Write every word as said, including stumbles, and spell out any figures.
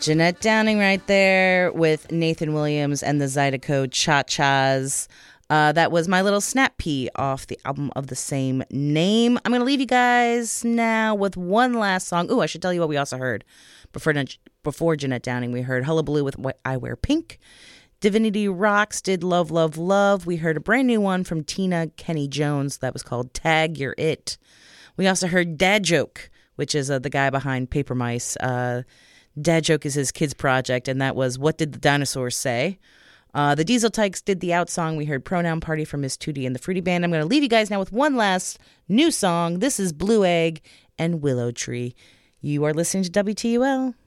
Jeanette Downing right there with Nathan Williams and the Zydeco Cha-Chas. Uh, that was My Little Snap Pea off the album of the same name. I'm going to leave you guys now with one last song. Ooh, I should tell you what we also heard. Before, before Jeanette Downing, we heard Hullabaloo with I Wear Pink. Divinity Rocks did Love, Love, Love. We heard a brand new one from Tina Kenny Jones that was called Tag You're It. We also heard Dad Joke, which is uh, the guy behind Paper Mice. Uh, Dad Joke is his kids' project, and that was What Did the Dinosaurs Say? Uh, the Diesel Tykes did the out song. We heard Pronoun Party from Miss Tootie and the Fruity Band. I'm going to leave you guys now with one last new song. This is Blue Egg and Willow Tree. You are listening to W T U L.